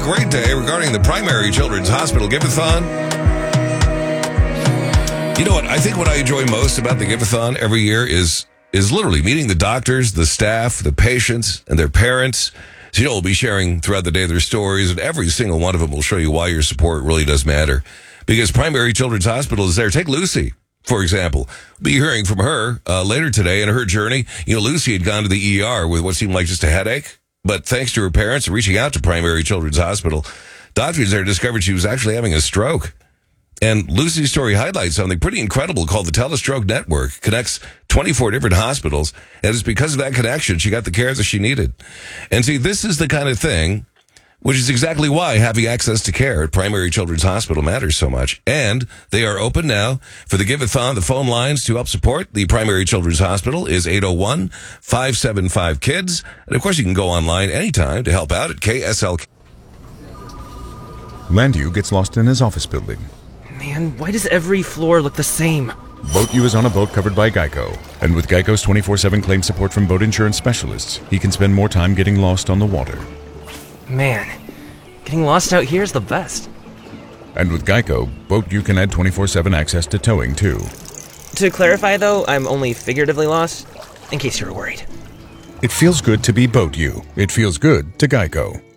great day regarding the Primary Children's Hospital Giveathon. You know what? I think what I enjoy most about the Giveathon every year is literally meeting the doctors, the staff, the patients, and their parents. So, we'll be sharing throughout the day their stories, and every single one of them will show you why your support really does matter. Because Primary Children's Hospital is there. Take Lucy, for example. We'll be hearing from her later today in her journey. Lucy had gone to the ER with what seemed like just a headache. But thanks to her parents reaching out to Primary Children's Hospital, doctors there discovered she was actually having a stroke. And Lucy's story highlights something pretty incredible called the Telestroke Network. Connects 24 different hospitals, and it's because of that connection she got the care that she needed. And see, this is the kind of thing, which is exactly why having access to care at Primary Children's Hospital matters so much. And they are open now for the Giveathon. The phone lines to help support the Primary Children's Hospital is 801-575-KIDS. And, of course, you can go online anytime to help out at KSL. Landu gets lost in his office building. Man, why does every floor look the same? Boat U is on a boat covered by Geico. And with Geico's 24/7 claim support from boat insurance specialists, he can spend more time getting lost on the water. Man, getting lost out here is the best. And with Geico, Boat U can add 24/7 access to towing, too. To clarify, though, I'm only figuratively lost, in case you were worried. It feels good to be Boat U. It feels good to Geico.